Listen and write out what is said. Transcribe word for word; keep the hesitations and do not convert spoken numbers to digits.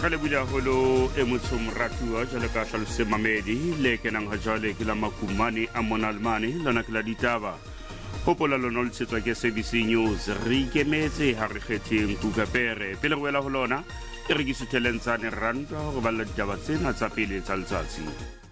Kgale bula holo e motsho ratua jalo ka hlalose mamedi le kenang ha jale ke la makumane a monalmane lona ke la ditaba hopola lona le tsetswa ke S A B C News re ikemetse ha re kgetheng Kukapere pele go wela ho lona e re ke suthelentsane ranta go balla ditaba tsena tsa pele tsa letsatsi.